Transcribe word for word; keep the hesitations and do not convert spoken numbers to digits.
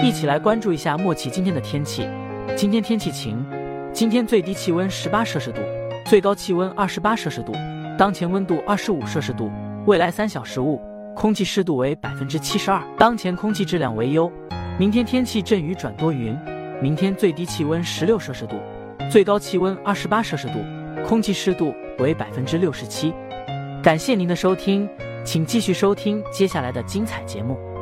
一起来关注一下莫奇今天的天气。今天天气晴，今天最低气温十八摄氏度，最高气温二十八摄氏度，当前温度二十五摄氏度，未来三小时雾，空气湿度为百分之七十二，当前空气质量为优。明天天气阵雨转多云，明天最低气温十六摄氏度，最高气温二十八摄氏度，空气湿度为百分之六十七。感谢您的收听，请继续收听接下来的精彩节目。